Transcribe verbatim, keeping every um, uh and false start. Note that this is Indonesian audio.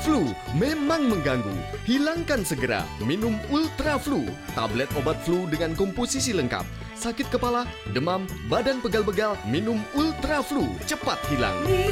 Flu memang mengganggu. Hilangkan segera. Minum Ultra Flu. Tablet obat flu dengan komposisi lengkap. Sakit kepala, demam, badan pegal-pegal, minum Ultra Flu. Cepat hilang.